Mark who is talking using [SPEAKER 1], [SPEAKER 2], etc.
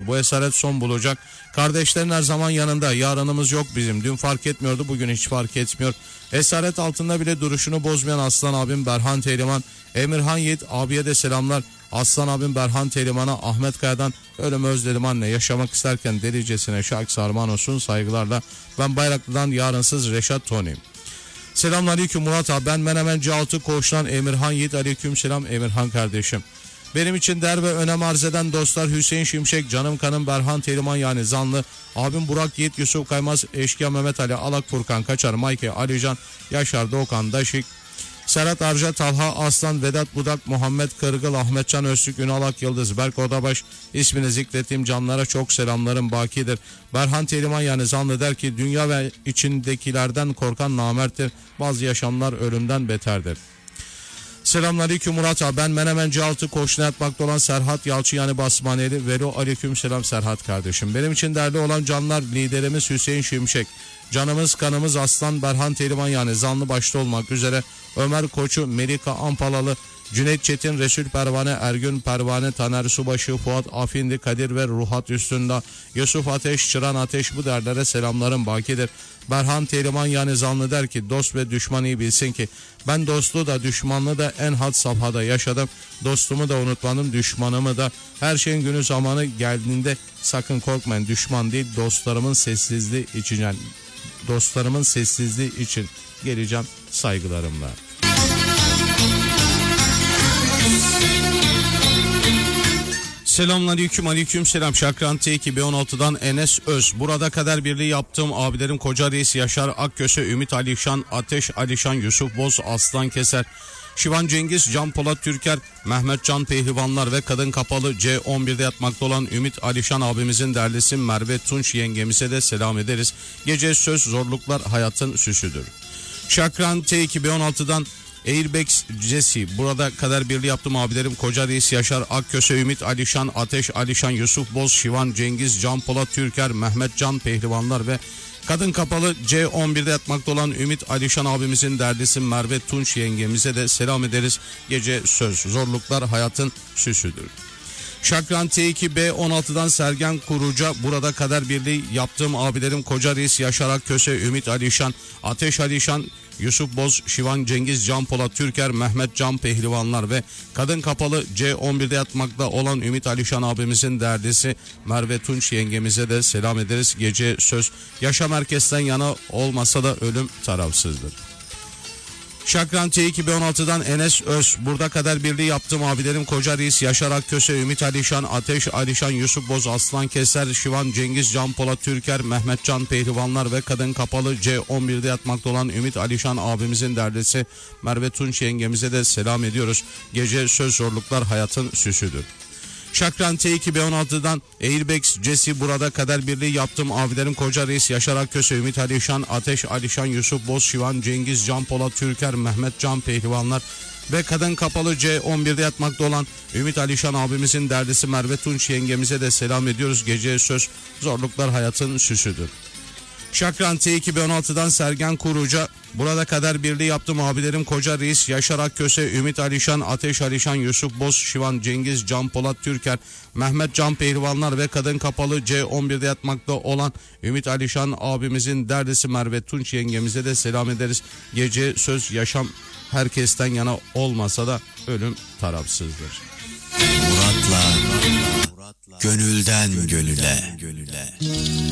[SPEAKER 1] Bu esaret son bulacak. Kardeşlerin her zaman yanında. Yarınımız yok bizim. Dün fark etmiyordu, bugün hiç fark etmiyor. Esaret altında bile duruşunu bozmayan Aslan abim Berhan Teyliman, Emirhan Yiğit abiye de selamlar. Aslan abim Berhan Teyliman'a Ahmet Kaya'dan ölümü özledim anne. Yaşamak isterken delicesine şarkı armağan olsun saygılarla. Ben Bayraklı'dan yarınsız Reşat Tony. Selamünaleyküm Murat abi. Ben Menemenci Altı Koğuş'tan Emirhan Yiğit. Aleyküm selam Emirhan kardeşim. Benim için değer ve önem arz eden dostlar Hüseyin Şimşek, canım kanım Berhan Teyliman yani Zanlı, abim Burak Yiğit, Yusuf Kaymaz, Eşkıya Mehmet Ali, Alak Furkan Kaçar, Mayke, Alican, Yaşar Doğukan Daşik, Serhat Arca, Talha Aslan, Vedat Budak, Muhammed Kırgıl, Ahmetcan Öztürk, Ünal Ak Yıldız, Berk Odabaş, ismini zikrettiğim canlara çok selamlarım bakidir. Berhan Teyliman yani Zanlı der ki dünya ve içindekilerden korkan namerttir. Bazı yaşamlar ölümden beterdir. Selamünaleyküm Murat abi. Ben Menemenci Altı Koğuş'una yatmakta olan Serhat Yalçı yani Basmaneli. Vero aleyküm selam Serhat kardeşim. Benim için değerli olan canlar liderimiz Hüseyin Şimşek. Canımız kanımız Aslan Berhan Teyliman yani Zanlı başta olmak üzere Ömer Koçu, Melika Ampalalı, Cüneyt Çetin, Resul Pervane, Ergün Pervane, Taner Subaşı, Fuat Afindi, Kadir ve Ruhat Üstünde, Yusuf Ateş, Çıran Ateş bu derlere selamlarım bakidir. Berhan Teyliman yani Zanlı der ki dost ve düşman iyi bilsin ki ben dostluğu da düşmanlığı da en had safhada yaşadım. Dostumu da unutmadım, düşmanımı da. Her şeyin günü zamanı geldiğinde sakın korkmayın, düşman değil dostlarımın sessizliği için yani dostlarımın sessizliği için geleceğim saygılarımla. Selamünaleyküm, aleyküm selam. Şakran T2 B16'dan Enes Öz. Burada kader birliği yaptığım abilerim Koca Reis, Yaşar Akköse, Ümit Alişan, Ateş Alişan, Yusuf Boz, Aslan Keser, Şivan Cengiz, Can Polat Türker, Mehmet Can Pehlivanlar ve Kadın Kapalı C11'de yatmakta olan Ümit Alişan abimizin derlisi Merve Tunç yengemize de selam ederiz. Gece söz zorluklar hayatın süsüdür. Şakran T2 B16'dan Airbags Jesse. Burada kader birliği yaptım abilerim Koca Reis, Yaşar Akköse, Ümit Alişan, Ateş Alişan, Yusuf Boz, Şivan Cengiz, Can Polat Türker, Mehmet Can Pehlivanlar ve Kadın Kapalı C11'de yatmakta olan Ümit Alişan abimizin derdisi Merve Tunç yengemize de selam ederiz. Gece söz zorluklar hayatın süsüdür. Şakran T2 B16'dan Sergen Kuruca. Burada kader birliği yaptığım abilerim Koca Reis, Yaşar Akköse, Ümit Alişan, Ateş Alişan, Yusuf Boz, Şivan Cengiz, Can Polat Türker, Mehmet Can Pehlivanlar ve Kadın Kapalı C11'de yatmakta olan Ümit Alişan abimizin derdisi Merve Tunç yengemize de selam ederiz. Gece söz yaşam herkesten yana olmasa da ölüm tarafsızdır. Şakran T2 B16'dan Enes Öz. Burada kader birliği yaptığım abilerim Koca Reis, Yaşar Akköse, Ümit Alişan, Ateş Alişan, Yusuf Boz, Aslan Keser, Şivan Cengiz, Can Polat Türker, Mehmet Can Pehlivanlar ve Kadın Kapalı C11'de yatmakta olan Ümit Alişan abimizin derdisi Merve Tunç yengemize de selam ediyoruz. Gece söz zorluklar hayatın süsüdür. Şakran T2 B16'dan Airbags Jesse. Burada kader birliği yaptığım abilerim Koca Reis, Yaşar Akköse, Ümit Alişan, Ateş Alişan, Yusuf Boz, Şivan Cengiz, Can Polat Türker, Mehmet Can Pehlivanlar ve Kadın Kapalı C11'de yatmakta olan Ümit Alişan abimizin derdisi Merve Tunç yengemize de selam ediyoruz. Gece söz zorluklar hayatın süsüdür. Şakran T2 B16'dan Sergen Kuruca. Burada kader birliği yaptığım abilerim Koca Reis, Yaşar Akköse, Ümit Alişan, Ateş Alişan, Yusuf Boz, Şivan Cengiz, Can Polat Türker, Mehmet Can Pehlivanlar ve Kadın Kapalı C11'de yatmakta olan Ümit Alişan abimizin derdisi Merve Tunç yengemize de selam ederiz. Gece söz yaşam herkesten yana olmasa da ölüm tarafsızdır.
[SPEAKER 2] Murat'la gönülden gönüle.